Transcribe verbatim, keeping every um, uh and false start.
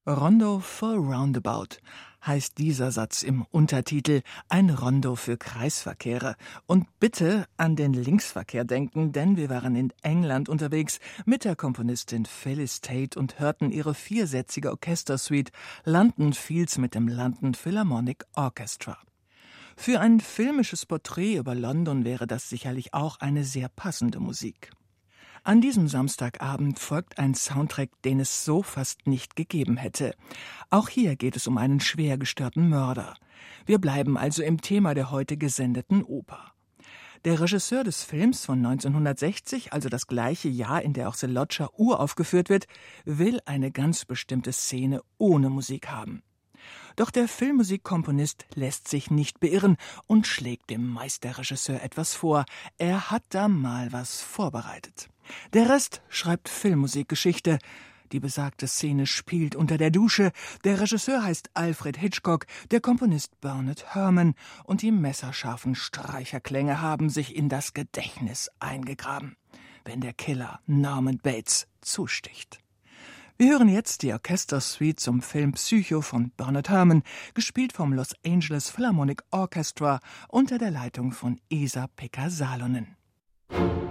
Rondo for Roundabout heißt dieser Satz im Untertitel, ein Rondo für Kreisverkehre. Und bitte an den Linksverkehr denken, denn wir waren in England unterwegs mit der Komponistin Phyllis Tate und hörten ihre viersätzige Orchestersuite London Fields mit dem London Philharmonic Orchestra. Für ein filmisches Porträt über London wäre das sicherlich auch eine sehr passende Musik. An diesem Samstagabend folgt ein Soundtrack, den es so fast nicht gegeben hätte. Auch hier geht es um einen schwer gestörten Mörder. Wir bleiben also im Thema der heute gesendeten Oper. Der Regisseur des Films von neunzehnhundertsechzig, also das gleiche Jahr, in der auch The Lodger uraufgeführt wird, will eine ganz bestimmte Szene ohne Musik haben. Doch der Filmmusikkomponist lässt sich nicht beirren und schlägt dem Meisterregisseur etwas vor. Er hat da mal was vorbereitet. Der Rest schreibt Filmmusikgeschichte. Die besagte Szene spielt unter der Dusche. Der Regisseur heißt Alfred Hitchcock, der Komponist Bernard Herrmann und die messerscharfen Streicherklänge haben sich in das Gedächtnis eingegraben, wenn der Killer Norman Bates zusticht. Wir hören jetzt die Orchestersuite zum Film Psycho von Bernard Herrmann, gespielt vom Los Angeles Philharmonic Orchestra unter der Leitung von Esa-Pekka Salonen.